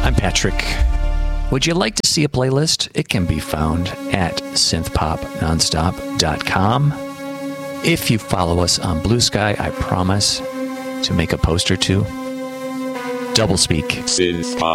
I'm Patrick. Would you like to see a playlist? It can be found at synthpopnonstop.com. If you follow us on Blue Sky, I promise to make a post or two. Doublespeak. Synthpop.